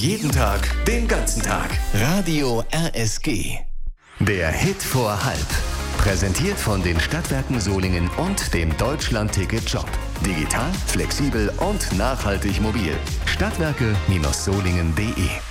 Jeden Tag, den ganzen Tag. Radio RSG. Der Hit vor halb. Präsentiert von den Stadtwerken Solingen und dem Deutschland-Ticket-Shop. Digital, flexibel und nachhaltig mobil. Stadtwerke-solingen.de